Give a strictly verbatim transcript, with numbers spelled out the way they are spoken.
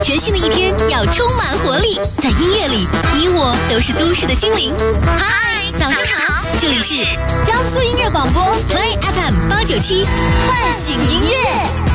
全新的一天要充满活力，在音乐里，你我都是都市的精灵。嗨，早上好，这里是江苏音乐广播 Play F M 八九七， 唤醒音乐。